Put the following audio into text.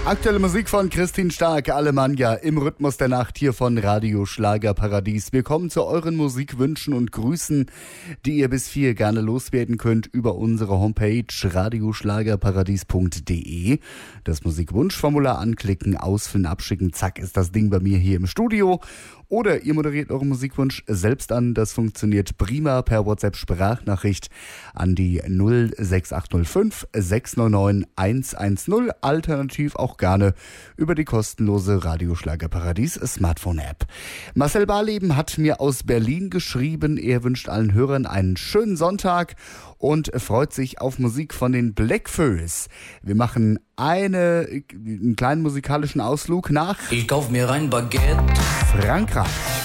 Aktuelle Musik von Christine Stark, Alemannia, im Rhythmus der Nacht hier von Radio Schlagerparadies. Wir kommen zu euren Musikwünschen und Grüßen, die ihr bis 4 gerne loswerden könnt über unsere Homepage radioschlagerparadies.de. Das Musikwunschformular anklicken, ausfüllen, abschicken, zack ist das Ding bei mir hier im Studio. Oder ihr moderiert euren Musikwunsch selbst an. Das funktioniert prima per WhatsApp-Sprachnachricht an die 06805 699 110. Alternativ auch gerne über die kostenlose Radio Schlagerparadies Smartphone-App. Marcel Barleben hat mir aus Berlin geschrieben. Er wünscht allen Hörern einen schönen Sonntag und freut sich auf Musik von den Blackfoes. Wir machen einen kleinen musikalischen Ausflug nach Ich kauf mir ein Baguette. Frankreich.